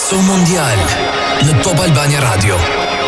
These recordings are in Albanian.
Passo Mondial në Top Albania Radio.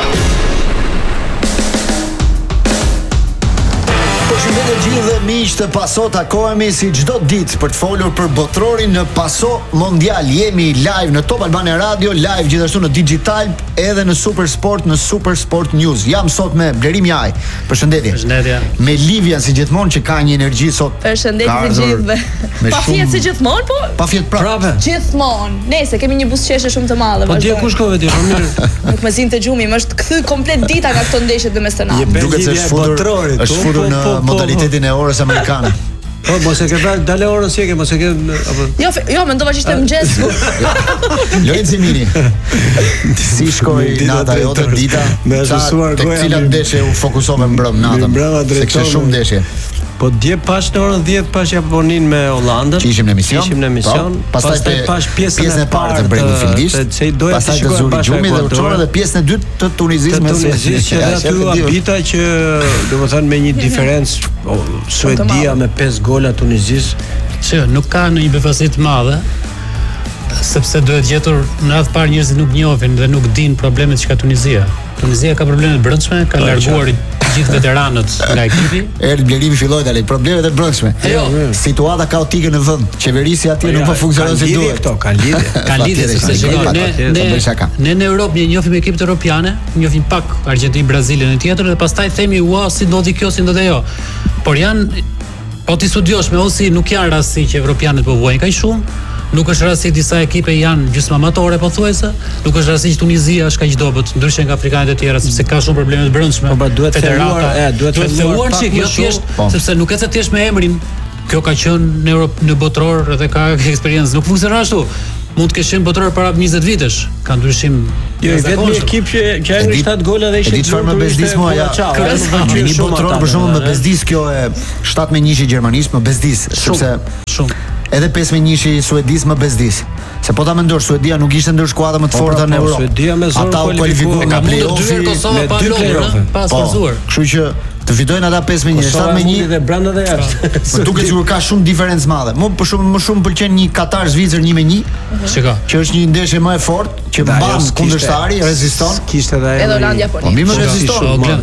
Përshëndetje gjithë dhe miq të Paso, takohemi si çdo ditë për të folur për botrorin në Paso Mondial. Jemi live në Top Albania Radio, live gjithashtu në Digital, edhe në Super Sport, në Super Sport News. Jam sot me Blerim Jaj. Përshëndetje. Përshëndetje. Me Livian si gjithmonë që ka një energji sot. Përshëndetje të gjithëve. Pa fjetë si gjithmonë, po? Pa fjetë prapë. Gjithmonë. Nese kemi një buzëqeshje shumë të madhe. Po ti ku shkove ti, po mirë. Nuk më zinte gjumi, më është kthy komplet dita nga këto ndeshje të mesnat. Duket se është futur në modalitetin e orës amerikane. Po, mos e ke dalë orën si e ke, mos e ke apo. Jo, mendova që ishte mëngjes. Lorenzo Mini. Si shkoi nata jote, dita? Me ajsuar goja. Tek cilat ndeshje u fokusove mbrëm natën? Se kishte shumë ndeshje. Po dje pash në orën 10 pash Japonin me Hollandën. Ishim në emision. Pastaj pash pjesën e parë të Brendan Fildis. Pastaj të Zuri Gjumi dhe uçora dhe pjesën e dytë të Tunizisë me Tunizisë që aty habita që domethënë me një diferencë Suedia me 5 gola Tunizisë. Që nuk ka në një befasi të madhe, sepse duhet gjetur në radhë parë njerëzit nuk njohin dhe nuk dinë problemet që ka Tunizia. Tunizia ka probleme të brendshme, ka larguar gjithë veteranët nga ekipi. Erdhi Blerimi filloi dalë problemet e brendshme. Situata kaotike në vend. Qeverisja atje nuk po funksionon si duhet. Ka lidhje. Ka lidhje sepse ne në Europë njohim ekipet europiane, njohim pak Argjentinë, Brazilin e tjetër dhe pastaj themi ua si ndodhi kjo, si ndodhi ajo. Por janë po ti studiosh me osi nuk janë rasti që evropianët po vuajnë kaq shumë. Nuk është rasti disa ekipe janë gjysmamatore pothuajse, nuk është rasti që Tunizia është kaq dobët, ndryshe nga afrikanët e tjerë sepse ka shumë probleme të brendshme. Po duhet të filluar çik, jo thjesht, sepse nuk e thjesht me emrin. Kjo ka qenë në Europë në botror dhe ka eksperiencë, nuk funksionon ashtu. Mund të kesh qenë botror para 20 vitesh, ka ndryshim. Jo, vetëm një ekip që ai 7 gola dhe ishte. Di çfarë më bezdis mua ja. Një botror për shkakun më bezdis kjo e 7-1 Gjermanisë, më bezdis, sepse shumë. Edhe 5-1 Suedis më bezdis. Se po ta mendosh, Suedia nuk ishte ndër skuadrat më të forta në Europë. Suedia me zonë kualifikuar nga play-offi me dy play-offi, pa sforzuar. Kështu që të fitojnë ata 5-1, 7-1 dhe brenda dhe jashtë. Më duket sikur ka shumë diferencë madhe. Më shumë pëlqen një Katar Zvicër 1-1. Që është një ndeshje më e fortë, që mban kundërshtari, reziston. Kishte edhe Hollandia po. Po më reziston.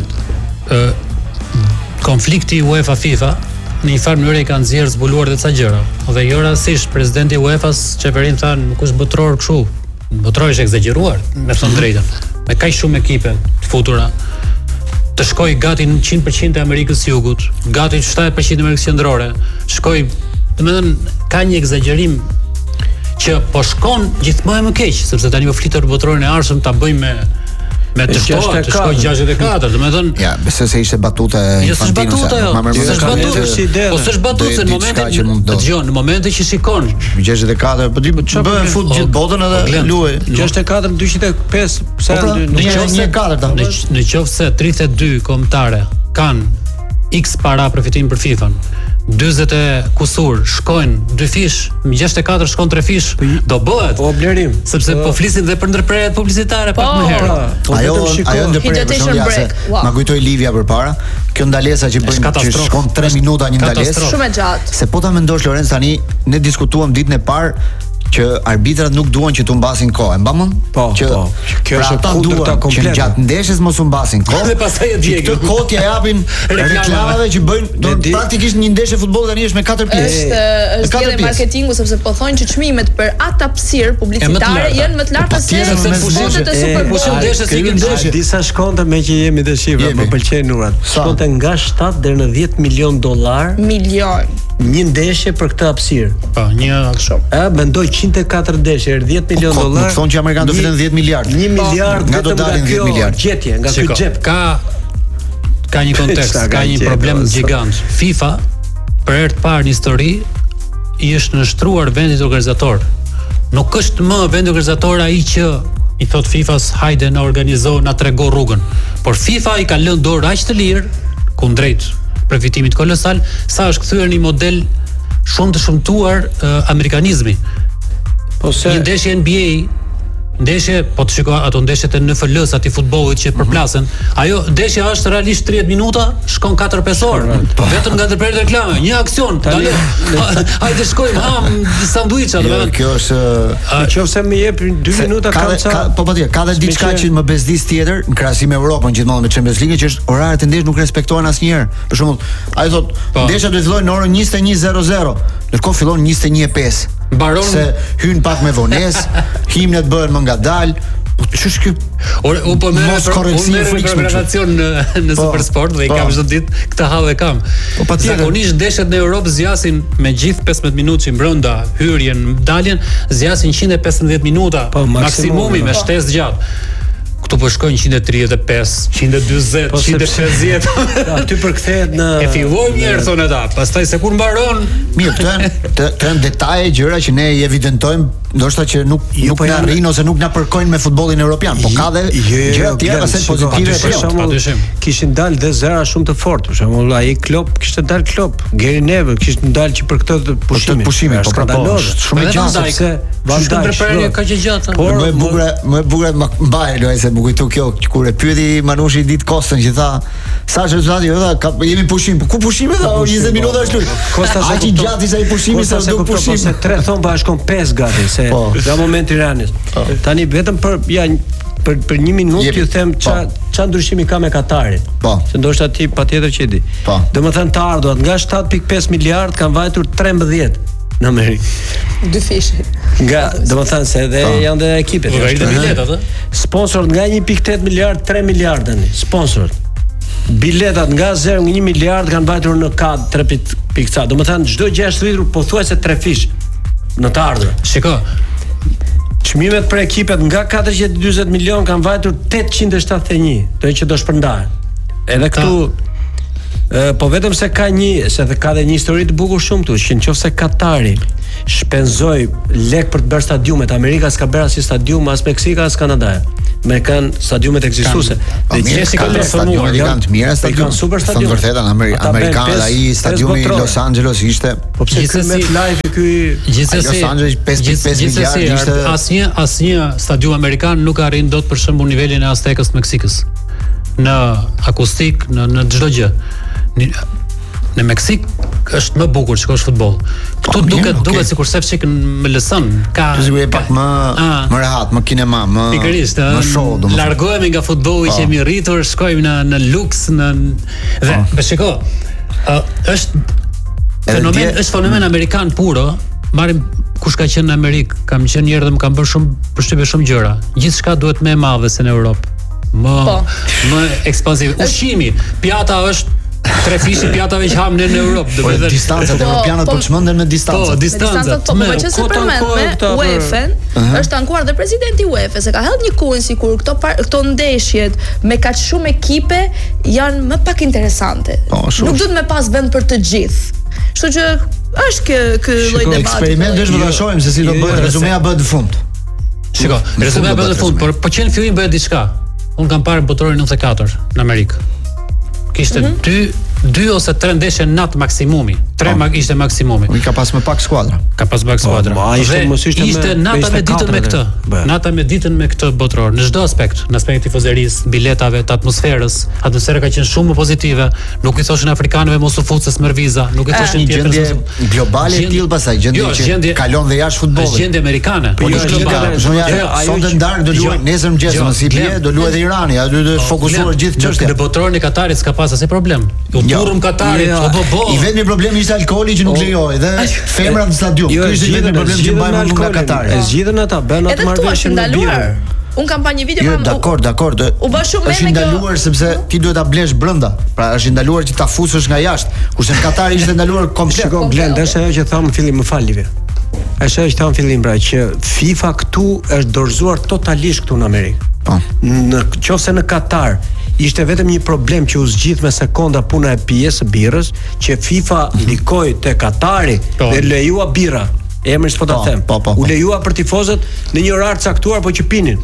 Konflikti UEFA FIFA në një farë mënyrë kanë nxjerrë zbuluar dhe ca gjëra. Dhe jo rastisht presidenti UEFA-s qeverin thanë nuk është botror kështu. Botror është egzageruar, me thënë drejtën. Me kaq shumë ekipe të futura të shkoj gati në 100% e Amerikës së Jugut, gati 70% e Amerikës Qendrore. Shkoj, domethënë ka një egzagerim që po shkon gjithmonë më keq, sepse tani po flitet për botrorin e ardhshëm ta bëjmë me të shkoj 64, domethënë. Ja, besoj se ishte batuta e Infantino. Po s'është batuta në momentin. Dëgjon, në momentin që shikon 64, po ti bën fut gjithë botën edhe luaj. 64 205, pse në qoftë se 32 kombëtare kanë X para përfitim për FIFA-n. 40 e kusur shkojnë 2 fish, 64 shkon 3 fish, do bëhet. Po Blerim, sepse po flisin dhe për ndërprerjet publicitare pak më herë. Ajo ndërprerje ma kujtoi Livia përpara. Kjo ndalesa që bëjnë që shkon 3 minuta një ndalesë. Shumë e gjatë. Se po ta mendosh Lorenz tani, ne diskutuam ditën e parë që arbitrat nuk duan që t'u mbasin kohë. E mbamën? Po. Kjo është kundërta komplete. Që gjatë ndeshjes mos u mbasin kohë. Dhe pastaj e djegën. Këtë kohë ja japin reklamave që bëjnë praktikisht një ndeshje futbolli tani është me 4 pjesë. Është edhe marketingu sepse po thonë që çmimet për atë hapësirë publicitare janë më të larta se fushët e Super Bowl. Disa shkonte me që jemi të shifra, më pëlqejnë nurat. Shkonte nga 7 deri në 10 milion dollar. Një ndeshje për këtë hapësirë. Po, një shumë. Mendoj 104 ndeshje, 10 milion dollar. Nuk thonë që amerikanët do fitojnë 10 miliard. 1 miliard nga do dalin 10 miliard. Gjetje, nga ky xhep. Ka një kontekst, ka një problem gigant. FIFA për herë të parë në histori i është nështruar vendit organizator. Nuk është më vendi organizator ai që i thot FIFA-s hajde na organizo, na trego rrugën. Por FIFA i ka lënë dorë aq të lirë kundrejt përfitimit kolosal, sa është kthyer një model shumë të shëmtuar amerikanizmi. Po se një ndeshje NBA ndeshje, po të shiko ato ndeshjet e NFL-s aty futbollit që përplasen, ajo ndeshja është realisht 30 minuta, shkon 4-5 orë. Vetëm nga ndërprerjet reklame, një aksion, tani. Hajde shkojmë, sanduiçe, domethënë. Kjo është nëse më jep 2 minuta po patjetër, ka edhe diçka që më bezdis tjetër, në krahasim me Europën gjithmonë me Champions League, që është oraret e ndeshjes nuk respektohen asnjëherë. Për shembull, ai thotë, ndeshja do të fillojë në orën 21:00, ndërkohë fillon 21:05. Se hyn pak me vonesë, himnet bëhen më ngadalë. Ç'është ky? Po merr programacion në Supersport dhe i kam çdo ditë këtë hall e kam. Zakonisht ndeshjet në Europë zgjasin me gjithë 15 minutë brenda, hyrjen, daljen, zgjasin 115 minuta maksimumi me shtesë gjatë. Këtu po shkojnë 135, 140, 150. Aty përkthehet në e filloi mirë thonë ata, pastaj se kur mbaron, mirë, të janë detaje, gjëra që ne i evidentojmë, ndoshta që nuk na arrin ose nuk na përkojnë me futbollin evropian, po ka dhe gjëra të tjera se pozitive. Për shembull, kishin dalë dhe zëra shumë të fortë, për shembull ai Klopp kishte dalë Klopp, Gary Neville kishte dalë që për këtë pushimi, po skandaloz, shumë gjatë sepse ndërprerje ka që gjatë. Por më bukur mbaj lojë më kujtu kjo kur e pyeti Manushi ditë Kostën që tha sa është rezultati, tha jemi pushim. Ku pushimi tha 20 minuta është luaj. Kosta sa i gjatë sa i pushimi sa do pushim. Se 3 thon bashkon 5 gati se nga momenti i Tiranës. Tani vetëm për 1 minutë ju them ç'a ndryshimi ka me Katarin. Se ndoshta ti patjetër që e di. Domethënë të ardhurat nga 7.5 miliard kanë vajtur 13 në Amerikë. 2 fishe. Domethënë se edhe janë dhe ekipet. Sponsorët nga 1.8 miliard 3 miliard tani. Sponsorët. Biletat nga 0 nga 1 miliard kanë vajtur në kad 3.ca. Domethënë çdo gjë është rritur pothuajse 3 fish në të ardhur. Shiko. Çmimet për ekipet nga 440 milion kanë vajtur 871, do që do shpërndahen. Edhe këtu po vetëm se ka dhe një histori të bukur shumë këtu, që nëse Katari shpenzoi lek për të bërë stadiumet, Amerika s'ka bërë asnjë stadium, as Meksika as Kanada. Me kanë stadiumet ekzistuese. Dhe gjithsesi kanë stadiume të mira, stadium super stadium. Vërtet amerikanë ai stadiumi Los Angeles ishte. Po pse me live ky Los Angeles 5.5 miliard ishte. Asnjë stadium amerikan nuk arrin dot për shembull nivelin e Aztekës të Meksikës. Në akustik, në çdo gjë. Në Meksik është më bukur shkosh futboll. Këtu duket sikur Sevçik më lëson. Ka sigurisht pak më rehat, më kinema, më show, domethënë. Largohemi nga futbolli që jemi rritur, shkojmë në luks, dhe shiko, është fenomen amerikan puro. Marrim kush ka qenë në Amerikë, kam qenë një herë dhe më kam bërë shumë përshtypje shumë gjëra. Gjithçka duhet më e madhe se në Europë. Më ekspansiv. Ushqimi, pjata është 3 fishi pjatave që hamë në Europë. Po distancat europianët po çmenden me distancat. Po distancat. Po që se përmend me UEFA-n, është ankuar dhe presidenti i UEFA se ka hedhur një kujn sikur këto ndeshjet me kaq shumë ekipe janë më pak interesante. Nuk duhet me pas vend për të gjithë. Kështu që është ky lloj debati. Eksperiment është të shohim se si do bëhet rezumea bëhet në fund. Shiko, rezumea bëhet në fund, por po që në fillim bëhet diçka. Un kam parë botrorin 94 në Amerikë. Kishte 2 ose 3 ndeshje nat maksimumi. 3 ishte maksimumi. Ka pas më pak skuadra. Ishte nata me ditën me këtë. Nata me ditën me këtë botror në çdo aspekt, në aspektin e tifozerisë, biletave, të atmosferës. Atmosfera ka qenë shumë pozitive. Nuk i thoshin afrikanëve mos u futse smërviza, nuk i thoshin gjendje globale e tillë pasaj, gjendje që kalon dhe jashtë futbollit. Gjendje amerikane. Po jo globale. Sonte ndarë do luajë nesër mëngjes, mos i bie, do luajë Irani, aty do fokusohet gjithë çështja. Në botrorin e Katarit s'ka pas asnjë problem. Turëm Katarit, I vetmi problemi ishte alkooli që nuk lejoi dhe femrat në stadium. Ky ishte vetmi problem që mbajmë nga Katari. E zgjidhen ata, bën atë marrëveshje në birë. Un kam pa një video me dakord. U bë shumë është ndaluar sepse ti duhet ta blesh brenda. Pra është ndaluar që ta fusësh nga jashtë. Kurse në Katar ishte ndaluar komplet. Shikoj Glend, është ajo që tham në fillim, më fal Livia. Është ajo që tham në fillim pra që FIFA këtu është dorëzuar totalisht këtu në Amerikë. Po. Nëse në Katar ishte vetëm një problem që u zgjidh me sekonda puna e pijes së birrës, që FIFA likoi te Katari dhe lejua birra. Emri s'po ta them. U lejua për tifozët në një orar caktuar po që pinin.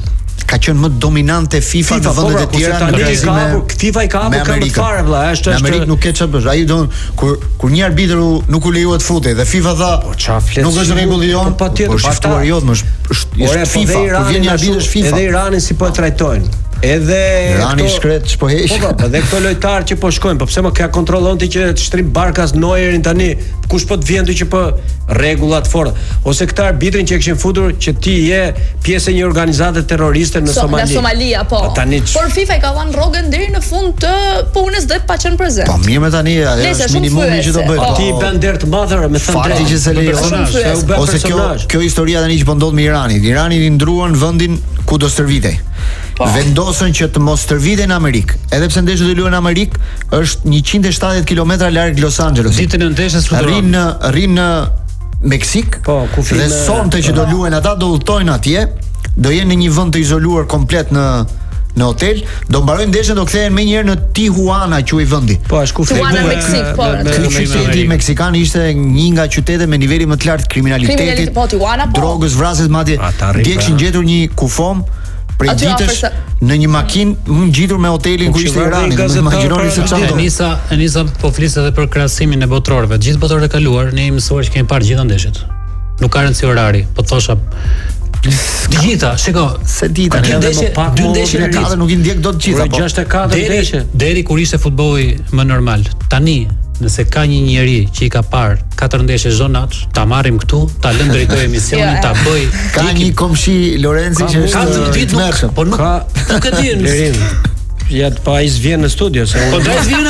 ka qenë më dominante FIFA në vendet e tjera në krahasim. FIFA i ka hapur këmbë fare vëlla, është. Në Amerikë nuk ke çfarë bësh. Ai do kur një arbitër nuk u lejohet futej dhe FIFA tha, nuk është rregulli jon, po shtuar jot, është FIFA, kur vjen një arbitër është FIFA. Edhe Iranin si po e trajtojnë. Edhe Irani shkret ç'po heq. Po, edhe këto lojtarë që po shkojnë, po pse më ka kontrollon ti që shtrim barkas Neuerin tani, kush po të vjen ti që po rregullat forta, ose këta arbitrin që e kishin futur që ti je pjesë e një organizate terroriste në Somali. Në Somalia, po. Por FIFA i ka dhënë rrogën deri në fund të punës dhe pa qenë prezent. Po mirë me tani, është minimumi që do bëj. Ti bën der të madhër, me thënë drejtë. Fakti që se lejon. Ose kjo historia tani që po ndodh me Iranin. Irani i ndruan vendin ku do stërvitej. Vendosën që të mos stërvitej në Amerikë. Edhe pse ndeshja do luhen në Amerikë, është 170 kilometra larg Los Angeles. Ditën e ndeshjes rrin në Meksik. Po, ku dhe sonte që do luhen ata do udhtojnë atje, do jenë në një vend të izoluar komplet në hotel, do mbarojnë ndeshjen, do kthehen më një herë në Tijuana, quhej vendi. Po, është ku Tijuana në Meksik, po. Qyteti meksikan ishte një nga qytetet me nivelin më të lartë kriminalitetit, drogës, vrasjes, madje dje kishin gjetur një kufom prej ditësh në një makinë ngjitur me hotelin ku ishte Irani. Imagjinoni se çfarë. Enisa po flis edhe për krahasimin e botrorëve. Gjithë botrorët e kaluar, ne jemi mësuar që kemi parë gjithë ndeshjet. Nuk ka rëndësi orari, po thosha Gjitha, shiko, se dita, dy ndeshje në katër nuk i ndjek dot gjitha, po 64 ndeshje. Deri kur ishte futbolli më normal. Tani, nëse ka një njeri që i ka parë 4 ndeshje zonat, ta marrim këtu, ta lëm drejtoj emisionin, ta bëj. Ka një komshi Lorenzi që është po nuk e di. Ja, pa ai vjen në studio se po ai vjen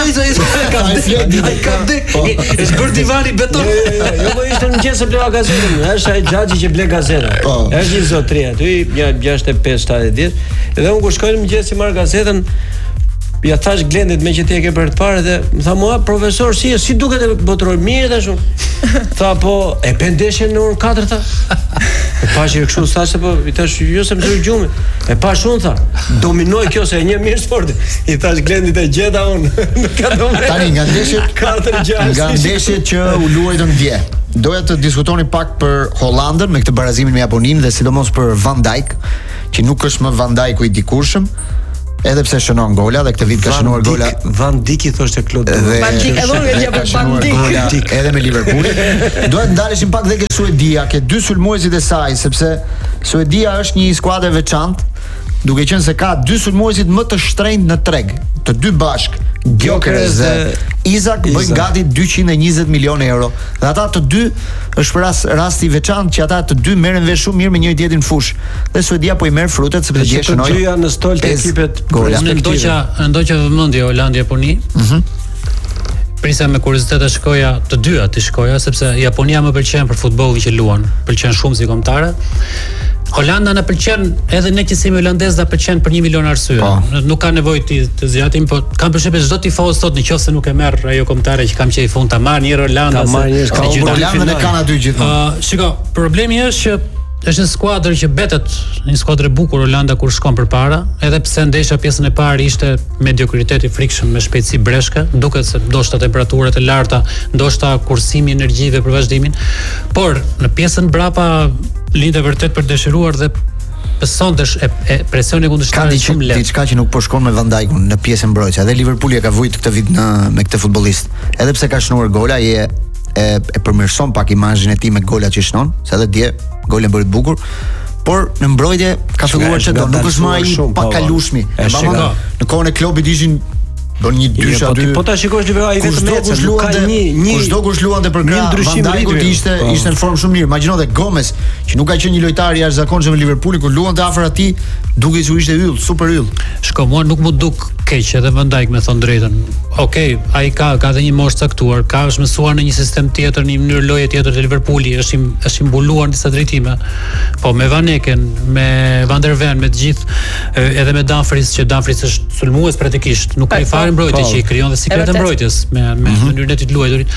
ai ka është bërë divani beton. Jo, po ishte në mëngjes bleva gazetën. Është ai xhaxhi që ble gazetën. Është një zotëri aty, ja 65-70 ditë. Edhe unë kur shkoj në mëngjes i marr gazetën, ja thash Glendit me që ti e ke për të parë dhe më tha mua profesor si duket e botror mirë tash. Tha po e pendeshën në orën 4 tha. E pash kështu thashë po i thash jo se më zgjoj gjumin. E pash unë tha dominoi kjo se e një mirë sporti. I thash Glendit e gjeta unë. Nuk ka domre. Tani nga ndeshjet 4-6. Nga ndeshjet që u luajtën dje. Doja të diskutoni pak për Hollandën me këtë barazimin me Japoninë dhe sidomos për Van Dijk, që nuk është më Van Dijku i dikurshëm. Edhe pse shënon gola dhe këtë vit ka shënuar gola Van Dijk i thoshte Claude. Van Dijk edhe unë jep Van Dijk edhe me Liverpoolin. Duhet ndaleshim pak dhe ke Suedia, ke dy sulmuesit e saj, sepse Suedia është një skuadër veçantë, duke qenë se ka dy sulmuesit më të shtrenjtë në treg, të dy bashk, Gyökeres dhe Isak bëjnë gati 220 milionë euro. Dhe ata të dy është për rasti veçantë që ata të dy merren vesh shumë mirë me njëri tjetrin në fushë. Dhe Suedia po i merr frutet sepse dje shënoi. Të dyja në stol të ekipet. Ndoqa vëmendje Holandi Japoni. Prisa me kuriozitet të shkoja të dyja të shkoja sepse Japonia më pëlqen për futbollin që luan, pëlqen shumë si kombëtare. Holanda na pëlqen edhe ne që si holandez na pëlqen për 1 milion arsye. Nuk ka nevojë të zgjatim, po kam përshtypjen çdo tifoz sot nëse nuk e merr ajo kombëtare që kam qejf fund ta marr një Holanda. Holandën e kanë aty gjithmonë. Shiko, problemi është që është një skuadër që betet, një skuadër e bukur Holanda kur shkon përpara, edhe pse ndeshja pjesën e parë ishte mediokritet i frikshëm me shpejtësi breshke, duket se ndoshta temperaturat e larta, ndoshta kursimi i energjive për vazhdimin, por në pjesën brapa lindte vërtet për dëshiruar dhe besontesh e presioni kundërshtar shumë lehtë. Diçka që nuk po shkon me Van Dijkun në pjesën mbrojtëse. Edhe Liverpooli e ka vujt këtë vit me këtë futbollist. Edhe pse ka shnuar gola, e përmirëson pak imazhin e tij me golat që shnon, se edhe dje golin bëri të bukur, por në mbrojtje ka filluar të do, nuk është më ai pa kalushmi. Në kohën e Klopit ishin bën një dysh aty. Po ta shikosh në ai vetëm kush luante për gra, Van Dijku ishte në formë shumë mirë. Imagjino dhe Gomez, që nuk ka qenë një lojtar i jashtëzakonshëm në Liverpool, kur luante afër atij, duke që ishte yll, super yll. Shko, mua nuk më duk keq edhe Van Dijk me thon drejtën. Okej, ai ka edhe një moshë caktuar, ka është mësuar në një sistem tjetër, në një mënyrë loje tjetër te Liverpooli, është i mbuluar në disa drejtime. Po me Van Eken, me Van der Ven, me të gjithë edhe me Dumfries, që Dumfries është sulmues praktikisht, nuk ka fare mbrojtje që i krijon dhe siklet e mbrojtjes me mënyrën e tij të luajturit.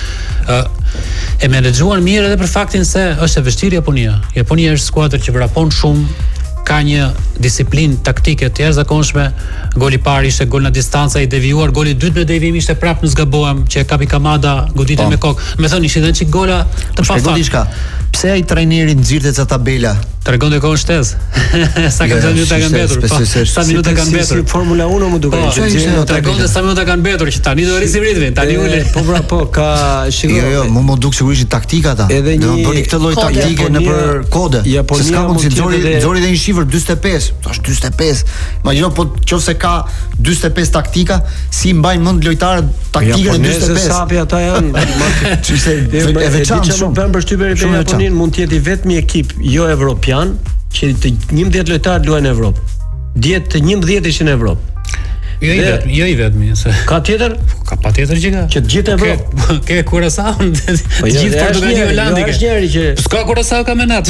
E menaxhuan mirë edhe për faktin se është e vështirë Japonia. Japonia është skuadër që vrapon shumë, ka një disiplinë taktike të jashtëzakonshme. Goli i parë ishte gol në distancë i devijuar, goli i dytë me devijim ishte prapë në zgabohem që e kapi Kamada, goditë me kokë. Me thënë ishin edhe çik gola të pafatë. Pse ai trajneri nxirte ca tabela? Tregonte kohën shtesë. Sa minuta kanë mbetur. Sa minuta kanë mbetur. Formula 1 më duket. Tregonte sa minuta kanë mbetur që tani do risi ritmin. Tani ule. Po ka shikoj. Jo, më duk sigurisht taktika ata. Do bëni këtë lloj taktike nëpër kode. Se s'ka mundsi nxori dhe një shifër 45. Tash 45. Imagjino po nëse ka 45 taktika, si mbajnë mend lojtarët taktikën e 45. Sapi ata janë. Çishte e veçantë shumë. Për përshtypjen e Japonin mund të jetë vetëm ekip jo evropian që të 11 lojtarë luajnë në Evropë. 10 të 11 ishin në Evropë. Jo i vetmi, se ka tjetër? Ka patjetër që ka. Që të gjithë Evropë. Ke Curaçao, të gjithë Portugali Holandi. Është njëri që s'ka Curaçao ka menat.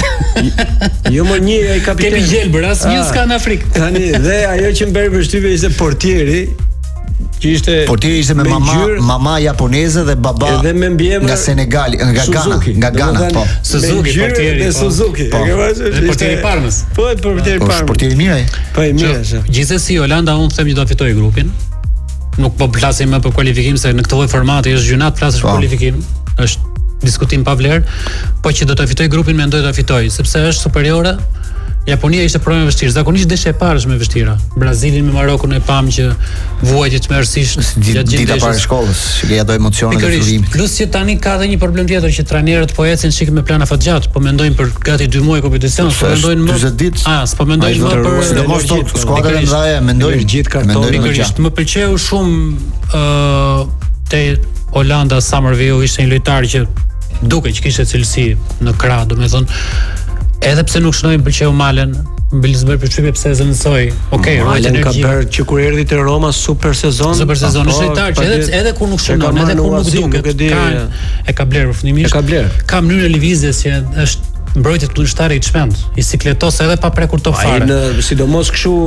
Jo më një ai kapiten. Kemi gjelbër, asnjë s'ka në Afrikë. Tani dhe ajo që më bëri përshtypje ishte portieri. Portieri ishte me mama japoneze dhe baba nga Senegali, nga Ghana, po. Suzuki portieri. Suzuki. Portieri Parmës. Po, portieri Parmës. Portieri mirë ai. Po i mirë. Gjithsesi Holanda unë them që do fitojë grupin. Nuk po flasim më për kualifikim se në këtë lloj formati është gjynat flasësh për kualifikim. Është diskutim pa vlerë, po që do të fitojë grupin mendoj ta fitojë, sepse është superiore. Japonia ishte problem e vështirë. Zakonisht deshe e parë është më e vështira. Brazilin me Marokun e pam që vuajtje tmerrsisht dita para shkollës, që ke ato emocionet e fillimit. Plus që tani ka edhe një problem tjetër që trajnerët po ecin shik me plan afatgjat, po mendojnë për gati 2 muaj kompeticion, po mendojnë më 40 ditë. S'po mendojnë më për sidomos skuadra e mëdha mendojnë gjithë kartonin. Më pëlqeu shumë te Holanda Summerville ishte një lojtar që duke që kishte cilësi në krah, domethënë edhe pse nuk shnoim pëlqeu Malen, Bilzberg përshtypje pse zënësoi. Okej, Malen ka bërë që kur erdhi te Roma super sezon. Super sezon, është lojtar që edhe kur nuk shënon, edhe kur nuk duket, e ka bler përfundimisht. E ka bler. Ka mënyrë lëvizjes që është mbrojtje kundërshtari i çmend, i sikletos edhe pa prekur top fare. Ai sidomos kështu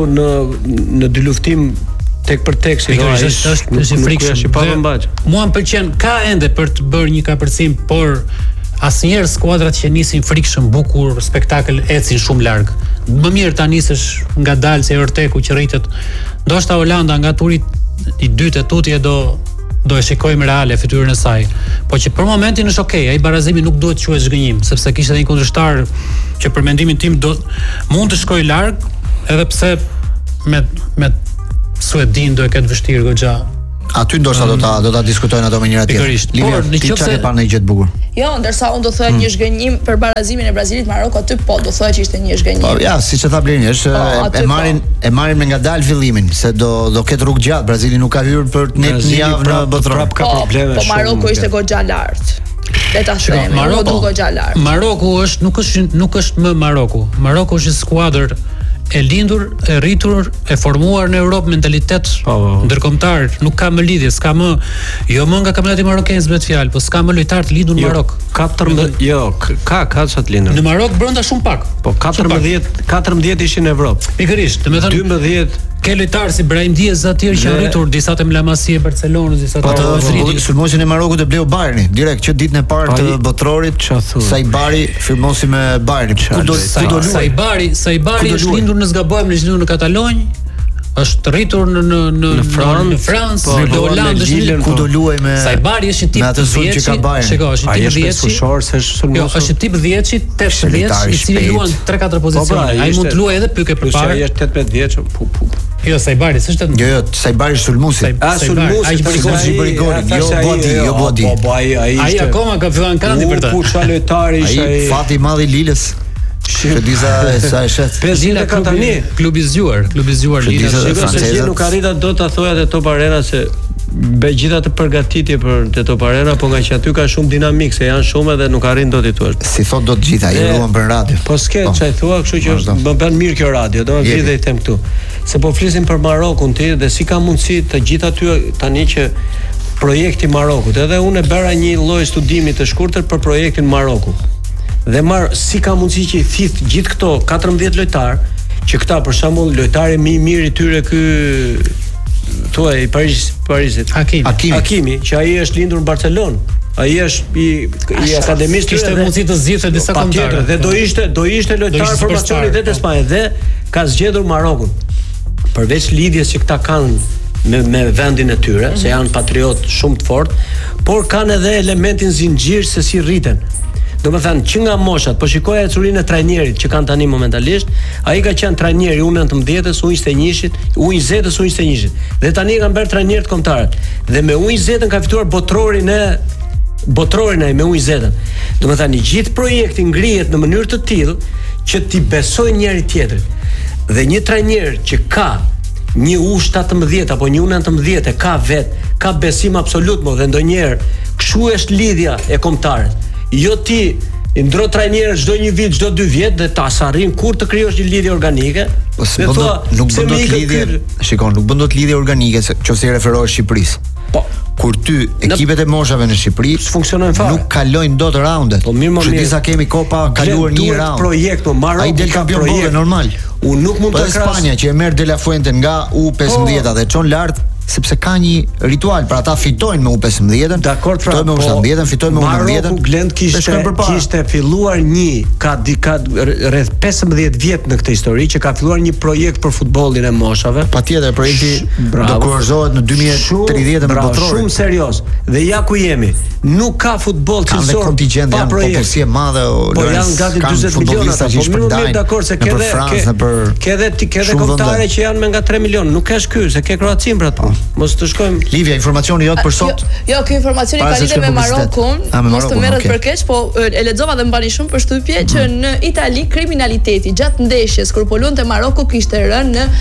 në dy luftim tek për tek si është i frikshëm. Mua më pëlqen ka ende për të bërë një kapërcim, por asnjëherë skuadrat që nisin frikshëm, bukur, spektakël ecin shumë larg. Më mirë ta nisësh ngadalë se Orteku që rritet. Ndoshta Holanda nga turi i dytë e tutje do e shikojmë reale fytyrën e saj. Po që për momentin është okay, ai barazimi nuk duhet të quhet zhgënjim, sepse kishte një kundërshtar që për mendimin tim mund të shkojë larg, edhe pse me Suedin do e ketë vështirë goxha. Aty ndoshta do ta diskutojnë ato me njëra tjetër. Por në qoftë se pa ndonjë gjë të bukur. Jo, ndërsa unë do thoya një zhgënjim për barazimin e Brazilit Maroko, aty po do thoya që ishte një zhgënjim. Po ja, siç e tha Blerini, është e marrin me ngadalë fillimin, se do ketë rrugë gjatë. Brazili nuk ka hyrë për të një javë në botror. Ka probleme shumë. Po Maroko ishte goxha lart. Le ta shojmë. Maroko goxha lart. Maroku nuk është më Maroku. Maroku është një skuadër e lindur, e rritur, e formuar në Europë, mentalitet ndërkombëtar, nuk ka më lidhje, s'ka më nga kampionati marokenz bëhet fjalë, po s'ka më lojtar të lindur në Marok. 14 ka çat lindur. Në Marok brenda shumë pak. Po 14 ishin në Evropë. Pikërisht, domethënë 12 ke lojtarë si Brahim Diaz aty që janë rritur, disa të La Masia e Barcelonës, disa të Madridit. Sulmosin e Marokut e bleu Bayerni, direkt që ditën e parë të botrorit, Saibari firmosi me Bayernin. Saibari është lindur në zgabojmë, është lindur në Katalonjë, është rritur në Francë, në Holandë, ku do luaj me Saibari është një tip 10. Shiko, është një tip 10. Është tip 10, 8 i cili luan 3-4 pozicione. Ai mund të luajë edhe pyke përpara. Ai është 18 vjeç. Jo, Saibari s'është. Jo, Saibari është Sulmusi. Sulmusi, ai bëri golin. Jo Bodi. Ai akoma ka filluar kanti për ta. Ku çfarë lojtari ishte ai? Fati i madh i Lilës. Shëdiza sa e shet. Pezila ka tani klubi i zgjuar Lila. Se nuk arrita dot ta thoja te Top Arena se be gjitha të përgatitje për te Top Arena, po nga që aty ka shumë dinamik, se janë shumë edhe nuk arrin dot i thuash. Si thot dot gjitha, i ruan për radio. Po s'ke çaj thua, kështu që më bën mirë kjo radio, do të vjedhë them këtu. Se po flisim për Marokun ti dhe si ka mundësi të gjithë aty tani që projekti Marokut, edhe unë e bëra një lloj studimi të shkurtër për projektin Marokut. Dhe si ka mundësi që i thith gjithë këto 14 lojtar, që këta për shembull lojtari më i mirë i tyre ky thuaj i Parisit, Hakimi, që ai është lindur në Barcelonë. Ai është i akademistë, kishte mundësi të zgjidhte disa kontrakte dhe do ishte lojtar formacioni vetë në Spanjë dhe ka zgjedhur Marokun. Përveç lidhjes që këta kanë me vendin e tyre, se janë patriot shumë të fortë, por kanë edhe elementin zinxhir se si rriten. Domethënë që nga moshat, po shikoja ecurinë e trajnerit që kanë tani momentalisht, ai ka qenë trajneri u 19-s, u 21-shit, u 20-s, u 21-shit. Dhe tani kanë bërë trajner të kombëtarët. Dhe me U20-ën ka fituar botrorin ai me U20-ën. Domethënë i gjithë projekti ngrihet në mënyrë të tillë që ti besoj njëri tjetrit. Dhe një trajner që ka një U17 apo një U19 ka besim absolut mo, dhe ndonjëherë kshu është lidhja e kombëtarët. Jo ti i ndro trajnerë çdo një vit, çdo 2 vjet dhe ta arrin kur të krijosh një lidhje organike. Nuk bën dot lidhje. Shikon, nuk bën dot lidhje organike nëse i referohesh Shqipërisë. Po, kur ty ekipet e moshave në Shqipëri funksionojnë fare. Nuk kalojnë dot raundet. Po mirë, disa kemi kopa kaluar një raund. Projekt po Maroko. Ai del kampion bote normal. Unë nuk mund të krahas Spanja që e merr De La Fuente nga U15 dhe çon lart sepse ka një ritual, pra ata fitojnë me U15-ën, fitojnë me U17-ën, fitojnë me U19-ën. Maroku Glend kishte filluar ka rreth 15 vjet në këtë histori që ka filluar një projekt për futbollin e moshave. Patjetër, projekti do kurorzohet në 2030 me botrorin. Shumë serioz. Dhe ja ku jemi. Nuk ka futboll cilësor pa projekt. Popullsi e madhe, po janë gati 40 miliona ata. Po mirë dakord se ke edhe kombëtare që janë me nga 3 milion. Nuk kesh ky, se ke Kroacin për atë. Mos të shkojmë. Livia, informacioni jot për sot. Jo, ky informacioni ka lidhje me Marokun. Mos të merret për keq, po e lexova dhe mbani shumë përshtypje që në Itali kriminaliteti gjatë ndeshjes kur po luante Maroku kishte rënë në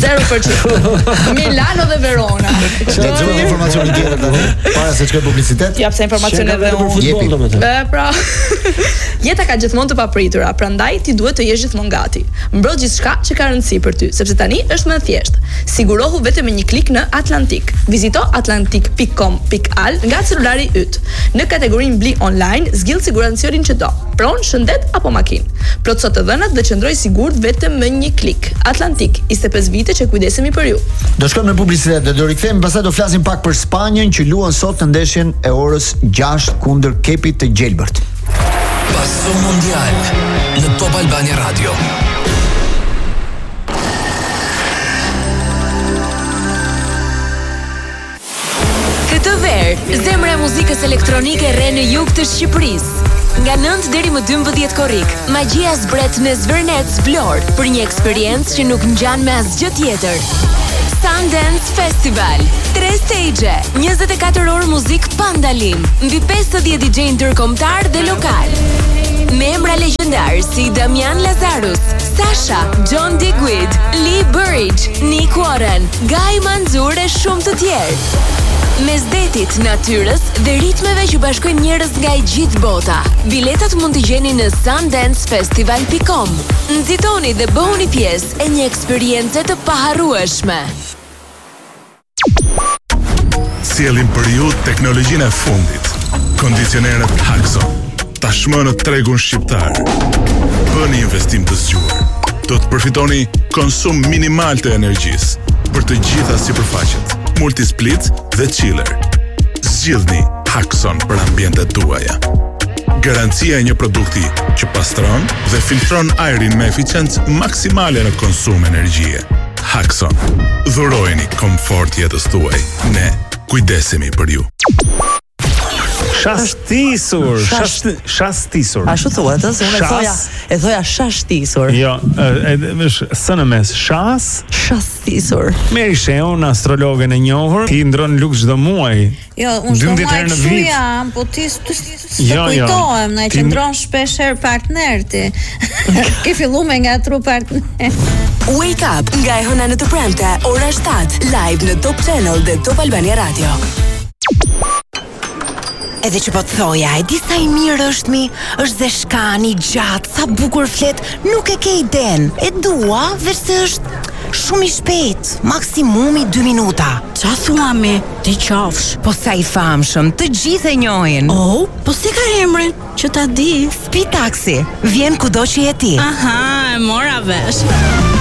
0%. Milano dhe Verona. Lexova informacionin tjetër tani, para se të shkoj publicitet. Jap sa informacione edhe për futboll domethënë. Pra, jeta ka gjithmonë të papritura, prandaj ti duhet të jesh gjithmonë gati. Mbro gjithçka që ka rëndësi për ty, sepse tani është më thjesht. Sigurohu vetëm me një klik në Atlantik. Vizito atlantik.com.al nga celulari yt. Në kategorinë Bli online, zgjidh siguracionin që do. Pronë, shëndet apo makinë. Plotëso të dhënat dhe qëndroj sigurt vetëm me një klik. Atlantik, 25 vite që kujdesemi për ju. Do shkojmë në publicitet dhe do rikthehemi, pastaj do flasim pak për Spanjën që luan sot në ndeshjen e orës 6 kundër Kepit të Gjelbërt. Passo Mondial në Top Albania Radio. Këtë verë, zemra e muzikës elektronike re në jug të Shqipërisë. Nga 9 deri më 12 korrik, magjia zbret në Zvërnec Vlorë për një eksperiencë që nuk ngjan me asgjë tjetër. Sundance Festival, 3 stage, 24 orë muzik pa ndalim, mbi 50 DJ ndërkombëtar dhe lokal. Me emra legjendar si Damian Lazarus, Sasha, John Digweed, Lee Burridge, Nick Warren, Guy Manzur e shumë të tjerë. Mes detit, natyrës dhe ritmeve që bashkojnë njerëz nga i gjithë bota. Biletat mund t'i gjeni në sundancefestival.com. Nxitoni dhe bëhuni pjesë e një eksperience të paharrueshme. Sjellim për ju teknologjinë e fundit. Kondicionerët Haxon. Tashmë në tregun shqiptar. Bëni investim të zgjuar. Do të përfitoni konsum minimal të energjisë për të gjitha sipërfaqet, multisplit dhe chiller. Zgjidhni Haxon për ambientet tuaja. Garancia e një produkti që pastron dhe filtron ajrin me eficiencë maksimale në konsum energjie. Haxon. Dhurojeni komfort jetës tuaj. Ne kujdesemi për ju. Shastisur. Ashtu thuhet, unë e thoja shashtisur. Jo, është së në mes. Shastisur. Meri Sheun, astrologen e njohur, ti ndron luk çdo muaj. Jo, unë çdo muaj kështu jam, po ti kujtohem, na qëndron shpesh herë partner ti. Ke filluar me ngatru partner. Wake up nga e hëna në të premte, ora 7, live në Top Channel dhe Top Albania Radio. Edhe që po të thoja, e di sa i mirë është mi, është dhe shkani, gjatë, sa bukur flet, nuk e ke iden. E dua, veç se është shumë i shpejt, maksimumi 2 minuta. Qa thua mi, ti qafsh? Po sa i famshëm, të gjithë e njohin. Oh, po si ka emrin, që ta di? Speed Taxi, vjen kudo që je ti. Aha, e mora vesh.